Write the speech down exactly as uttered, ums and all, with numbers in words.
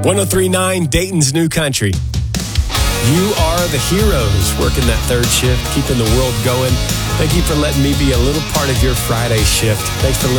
one oh three point nine Dayton's New Country. You are the heroes working that third shift, keeping the world going. Thank you for letting me be a little part of your Friday shift. Thanks for listening.